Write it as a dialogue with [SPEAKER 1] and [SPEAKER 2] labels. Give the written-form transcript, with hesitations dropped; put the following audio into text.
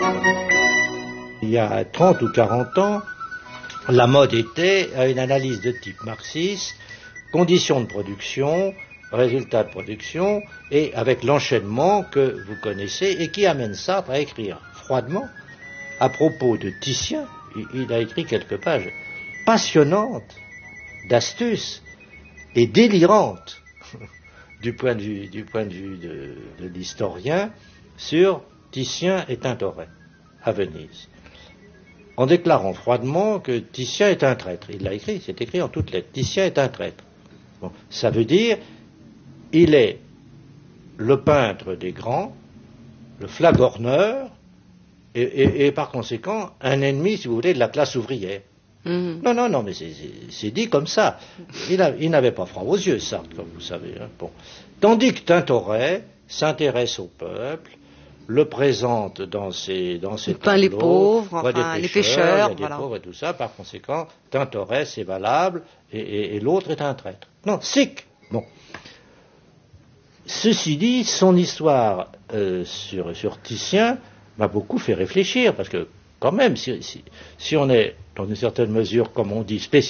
[SPEAKER 1] Il y a 30 ou 40 ans, la mode était à une analyse de type marxiste, conditions de production, résultats de production, et avec l'enchaînement que vous connaissez, et qui amène Sartre à écrire froidement, à propos de Titien, il a écrit quelques pages passionnantes, d'astuces, et délirantes, du point de vue de l'historien, sur Titien et Tintoret, à Venise, en déclarant froidement que Titien est un traître. Il l'a écrit, c'est écrit en toutes lettres. Titien est un traître. Bon, ça veut dire, il est le peintre des grands, le flagorneur, et par conséquent, un ennemi, si vous voulez, de la classe ouvrière. Non, mais c'est dit comme ça. Il n'avait pas froid aux yeux, Sartre, comme vous savez. Hein. Bon. Tandis que Tintoret s'intéresse au peuple, le présente dans ses tableaux,
[SPEAKER 2] les pauvres, les pêcheurs,
[SPEAKER 1] il y a des pauvres et tout ça. Par conséquent, Tintoret, c'est valable, et l'autre est un traître. Non, sic. Bon. Ceci dit, son histoire sur Titien m'a beaucoup fait réfléchir, parce que quand même, si on est dans une certaine mesure, comme on dit, spécialiste